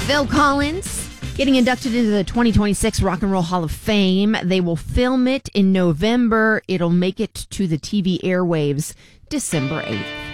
Phil Collins getting inducted into the 2026 Rock and Roll Hall of Fame. They will film it in November. It'll make it to the TV airwaves December 8th.